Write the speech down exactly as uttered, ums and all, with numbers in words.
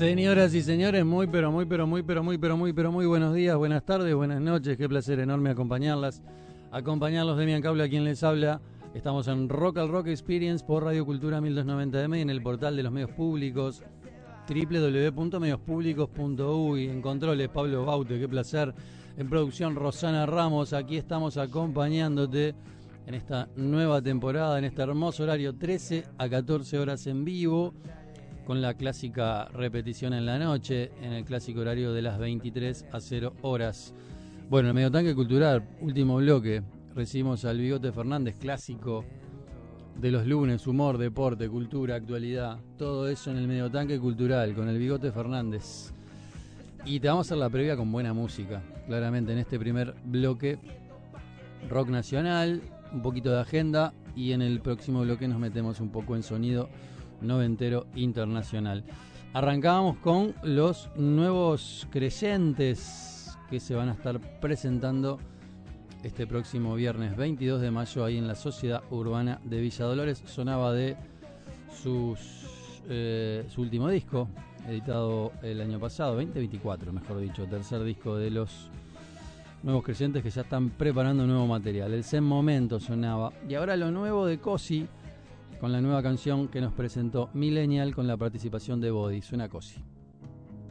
Señoras y señores, muy pero muy pero muy pero muy pero muy pero muy buenos días, buenas tardes, buenas noches. Qué placer enorme acompañarlas, acompañarlos. Demian Cable, a quien les habla. Estamos en Rock al Rock Experience por Radio Cultura mil doscientos noventa eme y en el portal de los medios públicos doble u doble u doble u punto medios públicos punto uy. En controles Pablo Baute, qué placer. En producción Rosana Ramos. Aquí estamos acompañándote en esta nueva temporada, en este hermoso horario, trece a catorce horas en vivo, con la clásica repetición en la noche, en el clásico horario de las veintitrés a cero horas. Bueno, el Mediotanque Cultural, último bloque, recibimos al Bigote Fernández, clásico de los lunes, humor, deporte, cultura, actualidad, todo eso en el Mediotanque Cultural, con el Bigote Fernández. Y te vamos a hacer la previa con buena música, claramente en este primer bloque, rock nacional, un poquito de agenda, y en el próximo bloque nos metemos un poco en sonido noventero internacional. Arrancábamos con los nuevos creyentes que se van a estar presentando este próximo viernes veintidós de mayo ahí en la Sociedad Urbana de Villa Dolores. Sonaba de sus, eh, su último disco, editado el año pasado, veinte veinticuatro mejor dicho, tercer disco de los nuevos creyentes que ya están preparando nuevo material. El Zen Momento sonaba, y ahora lo nuevo de Cosi, con la nueva canción que nos presentó Millennial con la participación de Body. Suena Cosi.